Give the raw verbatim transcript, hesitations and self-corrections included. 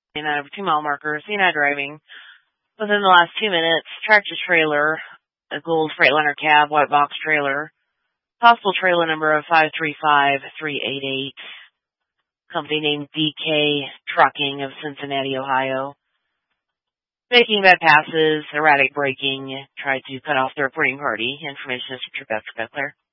And out of two mile marker, seen I driving within the last two minutes, tractor trailer, a gold Freightliner cab, white box trailer, possible trailer number of five three five three eight eight, company named D K Trucking of Cincinnati, Ohio. Making bad passes, erratic braking, tried to cut off the reporting party. Information is from Trip After Bethler.